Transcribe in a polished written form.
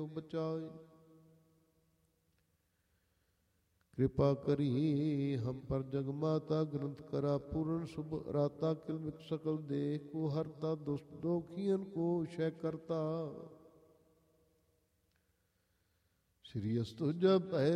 बचाए। कृपा करी हम पर जगमाता ग्रंथ करा पूर्ण शुभ राता किलमिक सकल देह को हरता दुष्ट दोखियन को क्षय करता। श्री अस्तु जप है